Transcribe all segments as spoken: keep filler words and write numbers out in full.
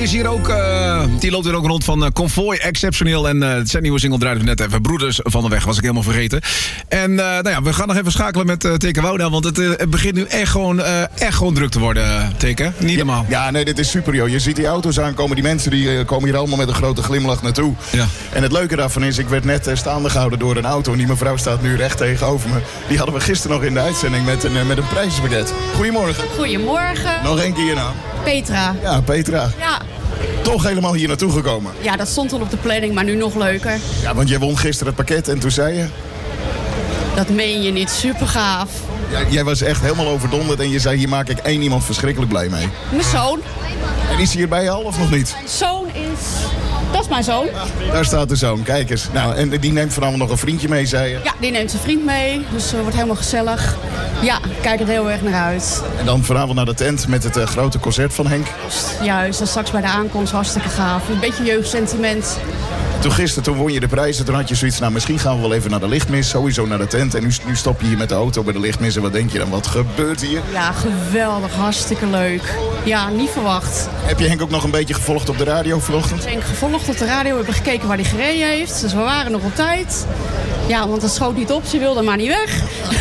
is hier ook, uh, die loopt hier ook rond van uh, Convoy, exceptioneel. En uh, zijn nieuwe single draaide net even. Broeders van de Weg, was ik helemaal vergeten. En uh, nou ja, we gaan nog even schakelen met uh, Teke Wouda. Want het, uh, het begint nu echt gewoon, uh, echt gewoon druk te worden, uh, Teke. Niet normaal. Ja, ja, nee, dit is super, joh. Je ziet die auto's aankomen. Die mensen die uh, komen hier allemaal met een grote glimlach naartoe. Ja. En het leuke daarvan is, ik werd net uh, staande gehouden door een auto. En die mevrouw staat nu recht tegenover me. Die hadden we gisteren nog in de uitzending met een, uh, met een prijzenpakket. Goedemorgen. Goedemorgen. Nog één keer je naam. Petra. Ja, Petra. Ja. Toch helemaal hier naartoe gekomen. Ja, dat stond al op de planning, maar nu nog leuker. Ja, want jij won gisteren het pakket en toen zei je... Dat meen je niet, super gaaf. Ja, jij was echt helemaal overdonderd en je zei, hier maak ik één iemand verschrikkelijk blij mee. Mijn zoon. En is hij hierbij al of nog niet? Mijn zoon is... Dat is mijn zoon. Ah, daar staat de zoon, kijk eens. Nou, en die neemt vanavond nog een vriendje mee, zei je? Ja, die neemt zijn vriend mee, dus het uh, wordt helemaal gezellig. Ja, ik kijk er heel erg naar uit. En dan vanavond naar de tent met het uh, grote concert van Henk. Juist, en straks bij de aankomst hartstikke gaaf. Een beetje jeugdsentiment. Toen gisteren, toen won je de prijzen, toen had je zoiets, nou misschien gaan we wel even naar de lichtmis, sowieso naar de tent. En nu, nu stop je hier met de auto bij de lichtmis en wat denk je dan, wat gebeurt hier? Ja, geweldig, hartstikke leuk. Ja, niet verwacht. Heb je Henk ook nog een beetje gevolgd op de radio vanochtend? Henk gevolgd op de radio, we hebben gekeken waar hij gereden heeft. Dus we waren nog op tijd. Ja, want het schoot niet op, ze wilde maar niet weg.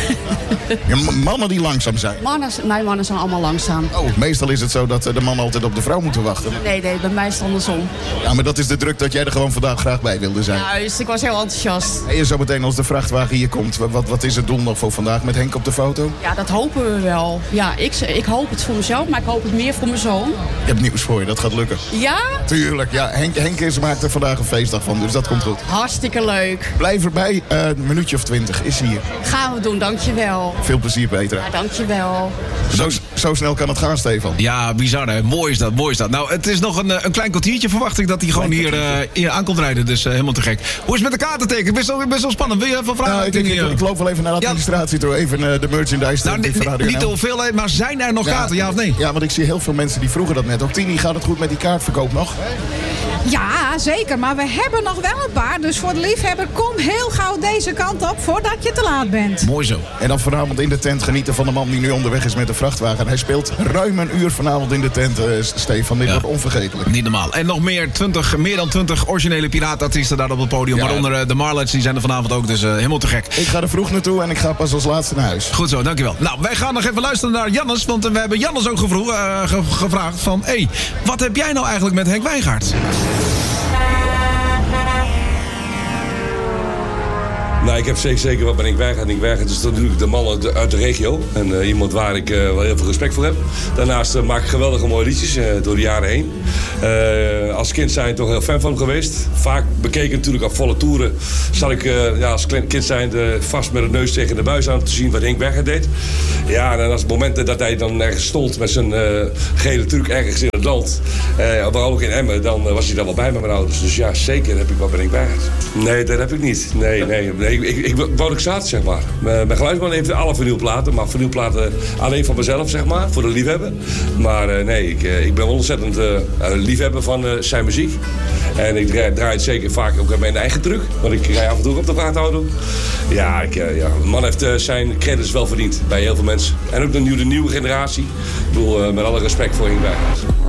Ja, mannen die langzaam zijn. Mannen, mijn mannen zijn allemaal langzaam. Oh, meestal is het zo dat de mannen altijd op de vrouw moeten wachten. Nee, nee, bij mij is het andersom. Ja, maar dat is de druk dat jij er gewoon vandaag graag bij wilde zijn. Juist, ik was heel enthousiast. En zo meteen als de vrachtwagen hier komt, wat, wat is het doel nog voor vandaag met Henk op de foto? Ja, dat hopen we wel. Ja, ik, ik hoop het voor mezelf, maar ik hoop het meer voor mijn zoon. Ik heb nieuws voor je, dat gaat lukken. Ja? Tuurlijk, ja. Henk, Henk is, maakt er vandaag een feestdag van, dus dat komt goed. Hartstikke leuk. Blijf erbij, uh, een minuutje of twintig is hier. Gaan we doen, dankjewel. Veel plezier, Petra. Ja, dankjewel. Zo, zo snel kan het gaan, Stefan. Ja, bizar hè. Mooi is dat, mooi is dat. Nou, het is nog een, een klein kwartiertje, verwacht ik, dat hij gewoon hier, uh, hier aankomt rijden. Dus uh, helemaal te gek. Hoe is het met de kaartenteken? Best wel, best wel spannend. Wil je even vragen? Nou, ik, denk, ik, ik loop wel even naar de administratie ja. toe. Even uh, de merchandise. Nou, de, de, niet de hoeveelheid, maar zijn er nog ja, kaarten, ja of nee? Ja, want ik zie heel veel mensen die vroegen dat net. Ook Tini, gaat het goed met die kaartverkoop nog? Ja, zeker. Maar we hebben nog wel een paar. Dus voor de liefhebber, kom heel gauw deze kant op voordat je te laat bent. Mooi zo. En dan vanavond in de tent genieten van de man die nu onderweg is met de vrachtwagen. Hij speelt ruim een uur vanavond in de tent, uh, Stefan. Dit ja. wordt onvergetelijk. Niet normaal. En nog meer, twintig, meer dan twintig originele piraatartiesten daar op het podium. Ja. Waaronder uh, de Marlets, die zijn er vanavond ook. Dus uh, helemaal te gek. Ik ga er vroeg naartoe en ik ga pas als laatste naar huis. Goed zo, dankjewel. Nou, wij gaan nog even luisteren naar Jannes. Want uh, we hebben Jannes ook gevroeg, uh, ge gevraagd van... Hé, hey, wat heb jij nou eigenlijk met Henk Wijngaard? Nou, ik heb zeker, zeker wat met Henk Wijngaard. Henk Wijngaard is natuurlijk de man uit de, uit de regio. En uh, iemand waar ik uh, wel heel veel respect voor heb. Daarnaast uh, maak ik geweldige mooie liedjes uh, door de jaren heen. Uh, als kind zijn toch heel fan van hem geweest. Vaak bekeken natuurlijk op volle toeren. Zat ik uh, ja, als kind zijn uh, vast met de neus tegen de buis aan te zien wat Henk Wijngaard deed. Ja, en als het moment dat hij dan ergens stond met zijn uh, gele truc ergens in het land. Uh, vooral ook in Emmen, dan uh, was hij dan wel bij met mijn ouders. Dus ja, zeker heb ik wat met Henk Wijngaard. Nee, dat heb ik niet. Nee, nee. nee. Ik, ik, ik woon ook zaterdag, zeg maar. Mijn geluidsman heeft alle vinylplaten, maar vinylplaten alleen van mezelf, zeg maar, voor de liefhebber. Maar uh, nee, ik, uh, ik ben wel ontzettend uh, liefhebber van uh, zijn muziek. En ik draai, draai het zeker vaak ook met mijn eigen truc, want ik rij af en toe op de vrachtauto. Ja, ik, uh, ja, de man heeft uh, zijn credits wel verdiend bij heel veel mensen. En ook de nieuwe, de nieuwe generatie. Ik bedoel, uh, met alle respect voor Henk Wijngaard.